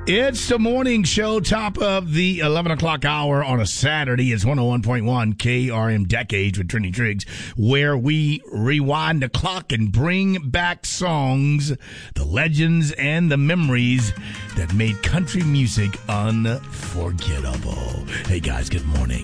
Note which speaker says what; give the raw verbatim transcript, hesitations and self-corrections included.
Speaker 1: It's the morning show, top of the eleven o'clock hour on a Saturday. It's one oh one point one K R M Decades with Trini Triggs, where we rewind the clock and bring back songs, the legends, and the memories that made country music unforgettable. Hey, guys, good morning.